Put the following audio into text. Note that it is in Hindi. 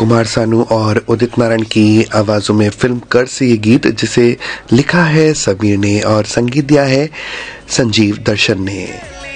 कुमार सानू और उदित नारायण की आवाज़ों में फिल्म कर से ये गीत, जिसे लिखा है समीर ने और संगीत दिया है संजीव दर्शन ने।